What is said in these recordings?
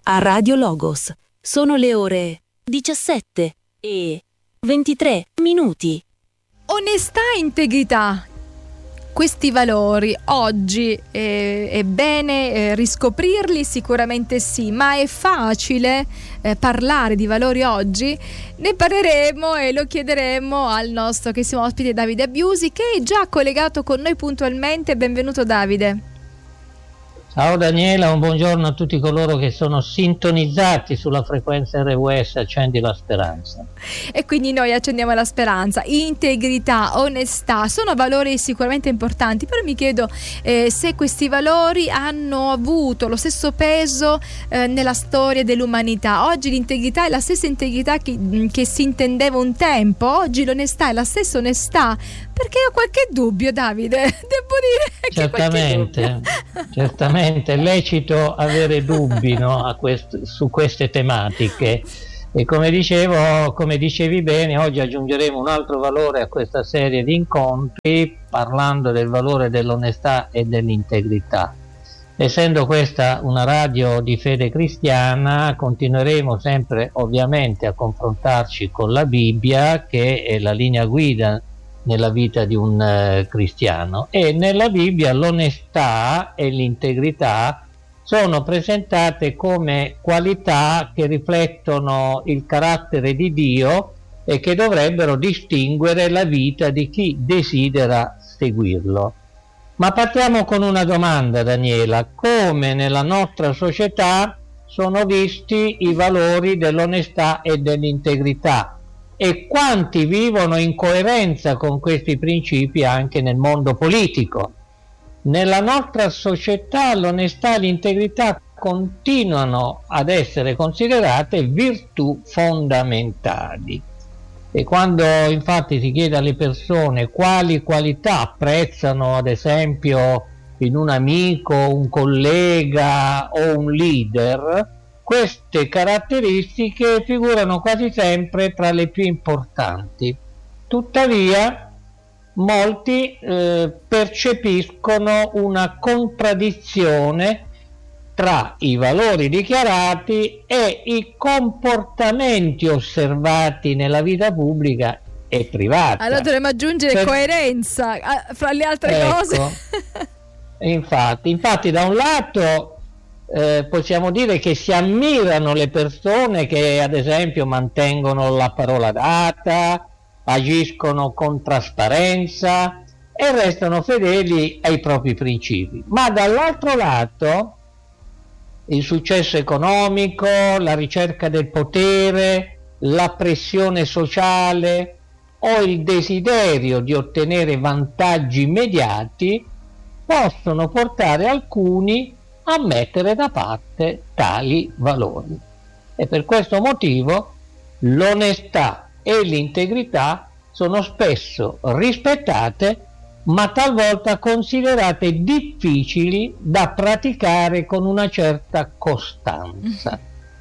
a Radio Logos. Sono le ore 17:23. Onestà e integrità. Questi valori oggi è bene riscoprirli? Sicuramente sì, ma è facile parlare di valori oggi? Ne parleremo e lo chiederemo al nostro carissimo ospite Davide Abbiusi, che è già collegato con noi puntualmente. Benvenuto Davide. Ciao Daniela, un buongiorno a tutti coloro che sono sintonizzati sulla frequenza RWS Accendi la Speranza. E quindi noi accendiamo la speranza. Integrità, onestà, sono valori sicuramente importanti, però mi chiedo se questi valori hanno avuto lo stesso peso nella storia dell'umanità. Oggi l'integrità è la stessa integrità che si intendeva un tempo, oggi l'onestà è la stessa onestà, perché ho qualche dubbio, Davide, devo dire che certamente è lecito avere dubbi, no, su queste tematiche, e come dicevi bene, oggi aggiungeremo un altro valore a questa serie di incontri parlando del valore dell'onestà e dell'integrità. Essendo questa una radio di fede cristiana, continueremo sempre ovviamente a confrontarci con la Bibbia, che è la linea guida nella vita di un cristiano, e nella Bibbia l'onestà e l'integrità sono presentate come qualità che riflettono il carattere di Dio e che dovrebbero distinguere la vita di chi desidera seguirlo. Ma partiamo con una domanda, Daniela: come nella nostra società sono visti i valori dell'onestà e dell'integrità? E quanti vivono in coerenza con questi principi anche nel mondo politico? Nella nostra società l'onestà e l'integrità continuano ad essere considerate virtù fondamentali. E quando infatti si chiede alle persone quali qualità apprezzano ad esempio in un amico, un collega o un leader, queste caratteristiche figurano quasi sempre tra le più importanti. Tuttavia, molti percepiscono una contraddizione tra i valori dichiarati e i comportamenti osservati nella vita pubblica e privata. Allora dovremmo aggiungere coerenza fra le altre cose. Infatti da un lato possiamo dire che si ammirano le persone che ad esempio mantengono la parola data, agiscono con trasparenza e restano fedeli ai propri principi, ma dall'altro lato il successo economico, la ricerca del potere, la pressione sociale o il desiderio di ottenere vantaggi immediati possono portare alcuni a mettere da parte tali valori. E per questo motivo l'onestà e l'integrità sono spesso rispettate, ma talvolta considerate difficili da praticare con una certa costanza.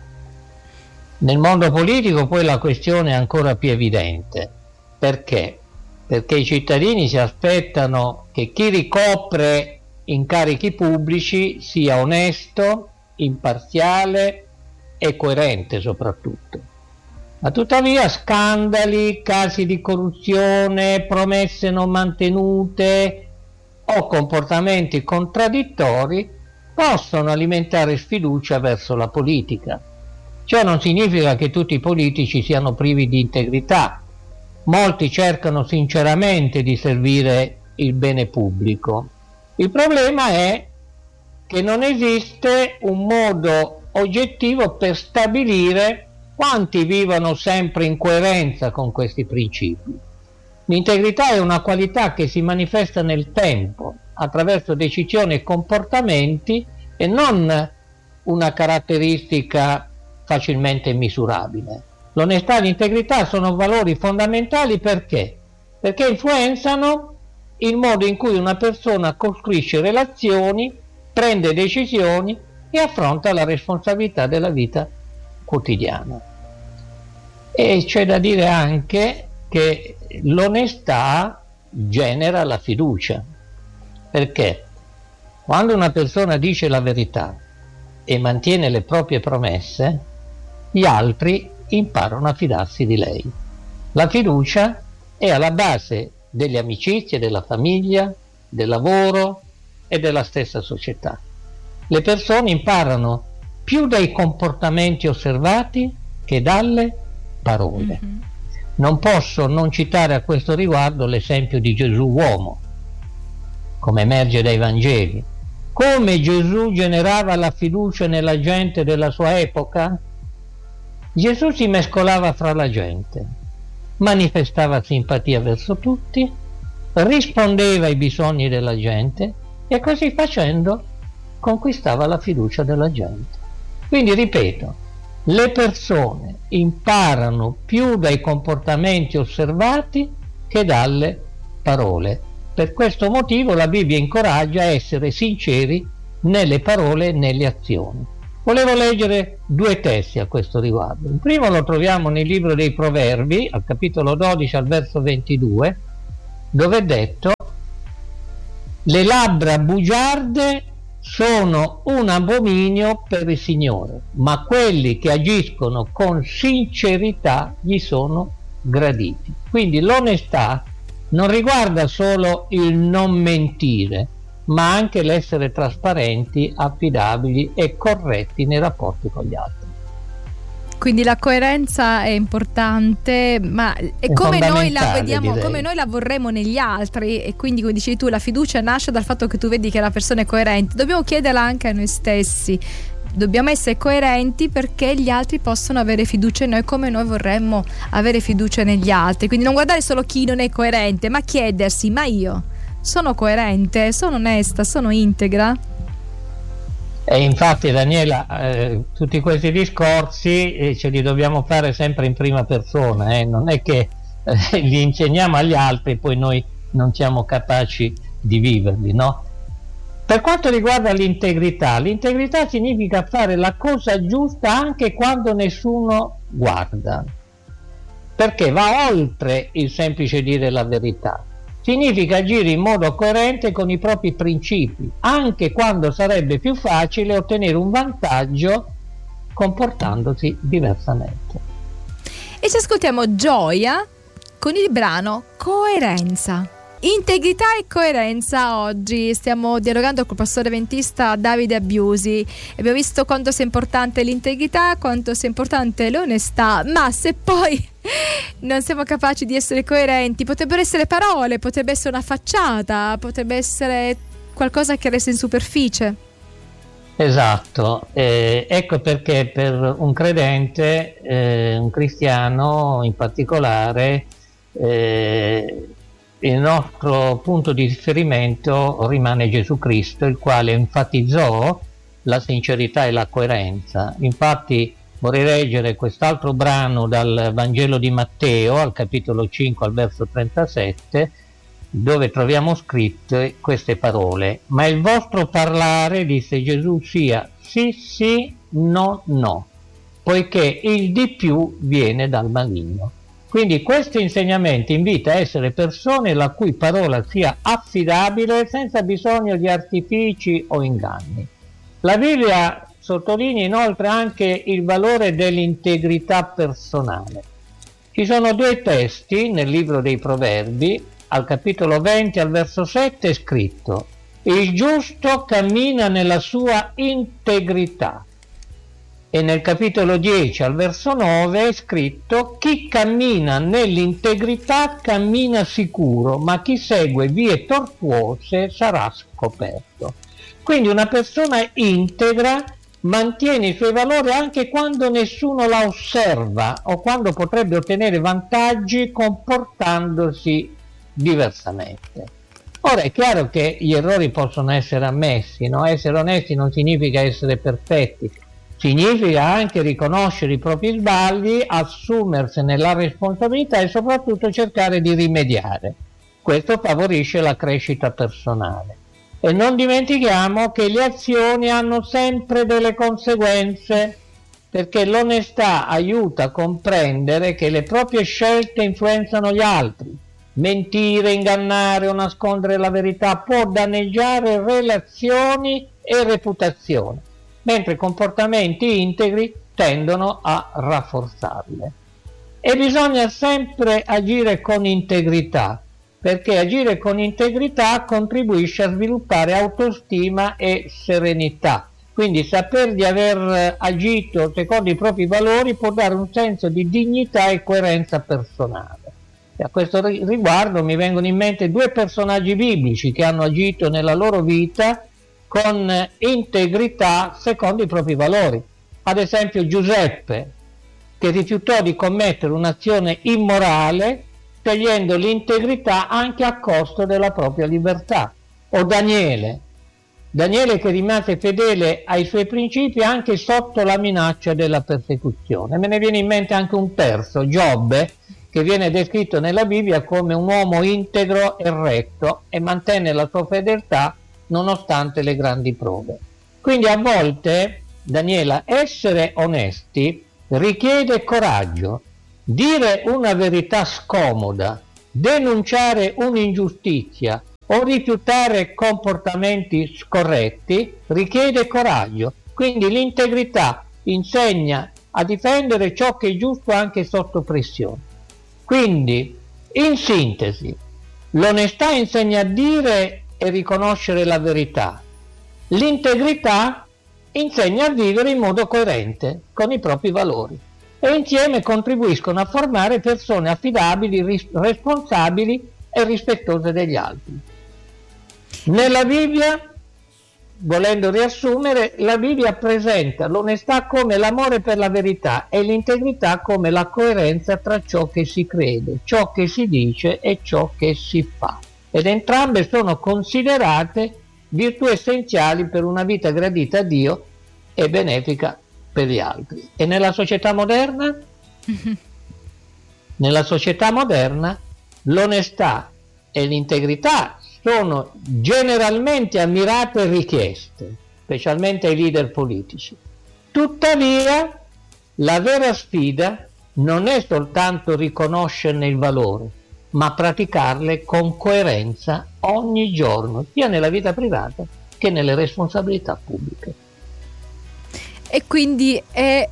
Nel mondo politico poi la questione è ancora più evidente. Perché? Perché i cittadini si aspettano che chi ricopre incarichi pubblici sia onesto, imparziale e coerente soprattutto. Ma tuttavia scandali, casi di corruzione, promesse non mantenute o comportamenti contraddittori possono alimentare sfiducia verso la politica. Ciò non significa che tutti i politici siano privi di integrità. Molti cercano sinceramente di servire il bene pubblico. Il problema è che non esiste un modo oggettivo per stabilire quanti vivono sempre in coerenza con questi principi. L'integrità è una qualità che si manifesta nel tempo, attraverso decisioni e comportamenti, e non una caratteristica facilmente misurabile. L'onestà e l'integrità sono valori fondamentali perché influenzano il modo in cui una persona costruisce relazioni, prende decisioni e affronta la responsabilità della vita quotidiana. E c'è da dire anche che l'onestà genera la fiducia, perché quando una persona dice la verità e mantiene le proprie promesse, gli altri imparano a fidarsi di lei. La fiducia è alla base delle amicizie, della famiglia, del lavoro e della stessa società. Le persone imparano più dai comportamenti osservati che dalle parole. Non posso non citare a questo riguardo l'esempio di Gesù uomo, come emerge dai Vangeli. Come Gesù generava la fiducia nella gente della sua epoca? Gesù si mescolava fra la gente, manifestava simpatia verso tutti, rispondeva ai bisogni della gente e così facendo conquistava la fiducia della gente. Quindi ripeto, le persone imparano più dai comportamenti osservati che dalle parole. Per questo motivo la Bibbia incoraggia a essere sinceri nelle parole e nelle azioni. Volevo leggere 2 testi a questo riguardo. Il primo lo troviamo nel libro dei Proverbi, al capitolo 12, al verso 22, dove è detto: le labbra bugiarde sono un abominio per il Signore, ma quelli che agiscono con sincerità gli sono graditi. Quindi l'onestà non riguarda solo il non mentire, ma anche l'essere trasparenti, affidabili e corretti nei rapporti con gli altri. Quindi la coerenza è importante, ma è come noi la vediamo, come noi la vorremmo negli altri, e quindi, come dicevi tu, la fiducia nasce dal fatto che tu vedi che la persona è coerente. Dobbiamo chiederla anche a noi stessi. Dobbiamo essere coerenti perché gli altri possono avere fiducia in noi come noi vorremmo avere fiducia negli altri. Quindi non guardare solo chi non è coerente, ma chiedersi: ma io sono coerente, sono onesta, sono integra? E infatti, Daniela, tutti questi discorsi ce li dobbiamo fare sempre in prima persona, non è che li insegniamo agli altri e poi noi non siamo capaci di viverli, no? Per quanto riguarda l'integrità, l'integrità significa fare la cosa giusta anche quando nessuno guarda, perché va oltre il semplice dire la verità. Significa agire in modo coerente con i propri principi, anche quando sarebbe più facile ottenere un vantaggio comportandosi diversamente. E ci ascoltiamo Gioia con il brano Coerenza. Integrità e coerenza. Oggi stiamo dialogando col pastore adventista Davide Abbiusi. Abbiamo visto quanto sia importante l'integrità, quanto sia importante l'onestà, ma se poi non siamo capaci di essere coerenti, potrebbero essere parole, potrebbe essere una facciata, potrebbe essere qualcosa che resta in superficie. Esatto, ecco perché per un credente, un cristiano in particolare, il nostro punto di riferimento rimane Gesù Cristo, il quale enfatizzò la sincerità e la coerenza. Infatti vorrei leggere quest'altro brano dal Vangelo di Matteo, al capitolo 5, al verso 37, dove troviamo scritte queste parole: ma il vostro parlare, disse Gesù, sia sì sì, no no, poiché il di più viene dal maligno. Quindi questo insegnamento invita a essere persone la cui parola sia affidabile, senza bisogno di artifici o inganni. La Bibbia sottolinea inoltre anche il valore dell'integrità personale. Ci sono 2 testi nel libro dei Proverbi, al capitolo 20, al verso 7 è scritto: il giusto cammina nella sua integrità. E nel capitolo 10 al verso 9 è scritto: chi cammina nell'integrità cammina sicuro, ma chi segue vie tortuose sarà scoperto. Quindi una persona integra mantiene i suoi valori anche quando nessuno la osserva o quando potrebbe ottenere vantaggi comportandosi diversamente. Ora è chiaro che gli errori possono essere ammessi, no? Essere onesti non significa essere perfetti. Significa anche riconoscere i propri sbagli, assumersene la responsabilità e soprattutto cercare di rimediare. Questo favorisce la crescita personale. E non dimentichiamo che le azioni hanno sempre delle conseguenze, perché l'onestà aiuta a comprendere che le proprie scelte influenzano gli altri. Mentire, ingannare o nascondere la verità può danneggiare relazioni e reputazione. mentre comportamenti integri tendono a rafforzarle. E bisogna sempre agire con integrità, perché agire con integrità contribuisce a sviluppare autostima e serenità. Quindi saper di aver agito secondo i propri valori può dare un senso di dignità e coerenza personale. E a questo riguardo mi vengono in mente 2 personaggi biblici che hanno agito nella loro vita con integrità secondo i propri valori. Ad esempio Giuseppe, che rifiutò di commettere un'azione immorale scegliendo l'integrità anche a costo della propria libertà. O Daniele che rimase fedele ai suoi principi anche sotto la minaccia della persecuzione. Me ne viene in mente anche un terzo, Giobbe, che viene descritto nella Bibbia come un uomo integro e retto e mantenne la sua fedeltà nonostante le grandi prove. Quindi a volte, Daniela, essere onesti richiede coraggio. Dire una verità scomoda, denunciare un'ingiustizia o rifiutare comportamenti scorretti richiede coraggio. Quindi l'integrità insegna a difendere ciò che è giusto anche sotto pressione. Quindi, in sintesi, l'onestà insegna a dire e riconoscere la verità. L'integrità insegna a vivere in modo coerente con i propri valori e insieme contribuiscono a formare persone affidabili, responsabili e rispettose degli altri. Nella Bibbia, volendo riassumere, la Bibbia presenta l'onestà come l'amore per la verità e l'integrità come la coerenza tra ciò che si crede, ciò che si dice e ciò che si fa. Ed entrambe sono considerate virtù essenziali per una vita gradita a Dio e benefica per gli altri. E nella società moderna? Nella società moderna l'onestà e l'integrità sono generalmente ammirate e richieste, specialmente ai leader politici. Tuttavia, la vera sfida non è soltanto riconoscerne il valore, ma praticarle con coerenza ogni giorno, sia nella vita privata che nelle responsabilità pubbliche. E quindi è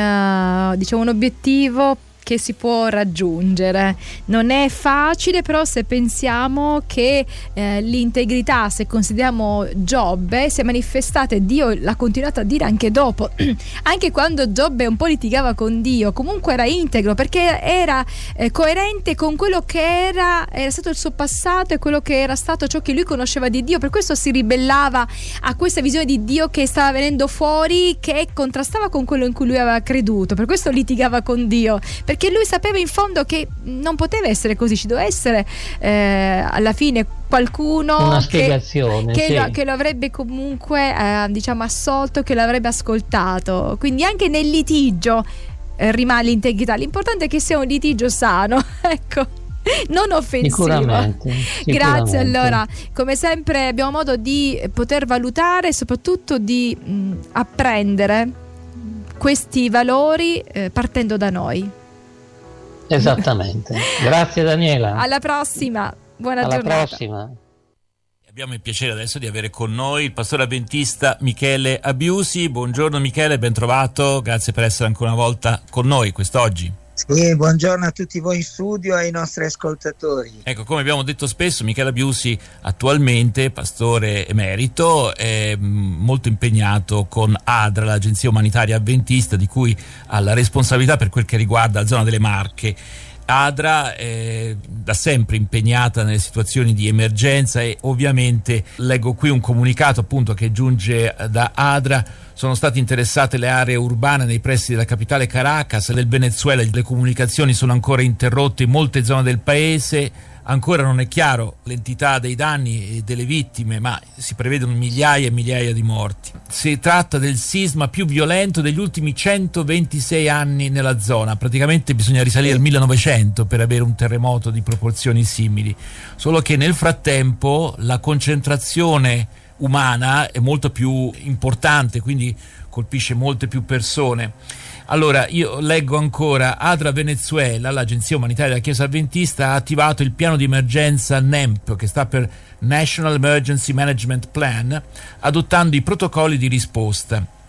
un obiettivo che si può raggiungere. Non è facile, però se pensiamo che l'integrità, se consideriamo Giobbe, si è manifestata e Dio l'ha continuato a dire anche dopo, anche quando Giobbe un po' litigava con Dio, comunque era integro perché era coerente con quello che era stato il suo passato e quello che era stato ciò che lui conosceva di Dio. Per questo si ribellava a questa visione di Dio che stava venendo fuori, che contrastava con quello in cui lui aveva creduto. Per questo litigava con Dio, perché lui sapeva in fondo che non poteva essere così, ci doveva essere alla fine qualcuno una spiegazione, che lo avrebbe comunque assolto, che l'avrebbe ascoltato. Quindi anche nel litigio rimane l'integrità. L'importante è che sia un litigio sano, ecco, non offensivo. Sicuramente. Grazie. Allora, come sempre abbiamo modo di poter valutare e soprattutto di apprendere questi valori partendo da noi. Esattamente. Grazie Daniela. Alla prossima. Buona giornata. Alla prossima. Abbiamo il piacere adesso di avere con noi il pastore avventista Michele Abiusi. Buongiorno Michele, ben trovato. Grazie per essere ancora una volta con noi quest'oggi. Sì, buongiorno a tutti voi in studio e ai nostri ascoltatori. Ecco, come abbiamo detto spesso, Michele Abiusi attualmente, pastore emerito, è molto impegnato con ADRA, l'agenzia umanitaria avventista, di cui ha la responsabilità per quel che riguarda la zona delle Marche. ADRA è da sempre impegnata nelle situazioni di emergenza e ovviamente leggo qui un comunicato appunto che giunge da ADRA. Sono state interessate le aree urbane nei pressi della capitale Caracas. Nel Venezuela le comunicazioni sono ancora interrotte in molte zone del paese. Ancora non è chiaro l'entità dei danni e delle vittime, ma si prevedono migliaia e migliaia di morti. Si tratta del sisma più violento degli ultimi 126 anni nella zona. Praticamente bisogna risalire al 1900 per avere un terremoto di proporzioni simili. Solo che nel frattempo la concentrazione umana è molto più importante, quindi colpisce molte più persone. Allora, io leggo ancora: ADRA Venezuela, l'agenzia umanitaria della Chiesa Adventista, ha attivato il piano di emergenza NEMP, che sta per National Emergency Management Plan, adottando i protocolli di risposta.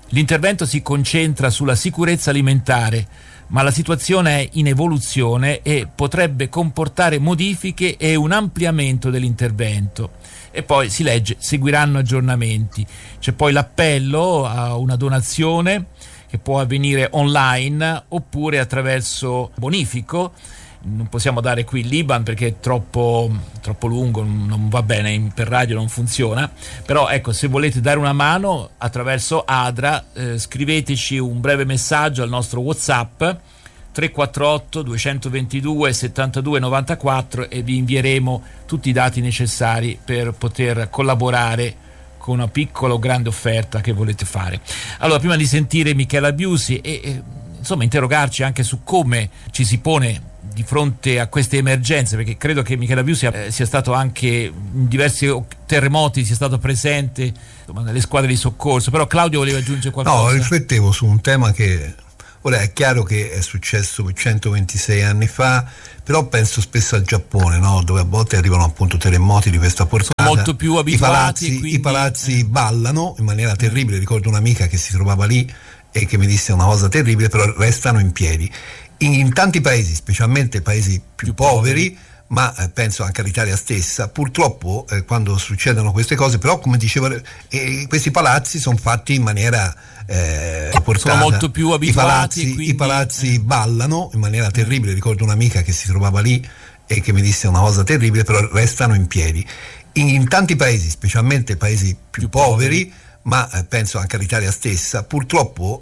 L'intervento si concentra sulla sicurezza alimentare, ma la situazione è in evoluzione e potrebbe comportare modifiche e un ampliamento dell'intervento. E poi si legge: seguiranno aggiornamenti. C'è poi l'appello a una donazione che può avvenire online oppure attraverso bonifico. Non possiamo dare qui l'IBAN perché è troppo lungo, non va bene, per radio non funziona, però ecco, se volete dare una mano attraverso ADRA, scriveteci un breve messaggio al nostro WhatsApp 348 222 72 94 e vi invieremo tutti i dati necessari per poter collaborare con una piccola o grande offerta che volete fare. Allora, prima di sentire Michela Biusi e insomma interrogarci anche su come ci si pone di fronte a queste emergenze, perché credo che Michela Biusi sia stato anche in diversi terremoti, sia stato presente nelle squadre di soccorso, però Claudio voleva aggiungere qualcosa. No, riflettevo su un tema che ora è chiaro che è successo 126 anni fa, però penso spesso al Giappone, no? Dove a volte arrivano appunto terremoti di questa portata. Molto più abituati. I palazzi ballano in maniera terribile. Ricordo un'amica che si trovava lì e che mi disse una cosa terribile, però restano in piedi. In tanti paesi, specialmente paesi più poveri, ma penso anche all'Italia stessa, purtroppo quando succedono queste cose, però come dicevo, questi palazzi sono fatti in maniera portata. Sono molto più abituati. I palazzi ballano in maniera terribile. Ricordo un'amica che si trovava lì e che mi disse una cosa terribile, però restano in piedi. In tanti paesi, specialmente paesi più poveri, ma penso anche all'Italia stessa, purtroppo